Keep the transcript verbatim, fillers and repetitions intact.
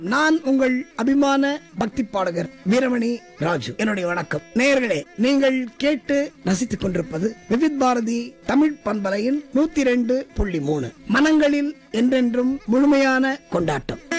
நான் உங்கள் அபிமான பக்தி பாடகர் வீரமணி ராஜு. என்னுடைய வணக்கம். நேயர்களே, நீங்கள் கேட்டு ரசித்துக் கொண்டிருப்பது விவித் பாரதி தமிழ் பண்பலையின் நூத்தி ரெண்டு புள்ளி மூணு மனங்களில் என்றென்றும் முழுமையான கொண்டாட்டம்.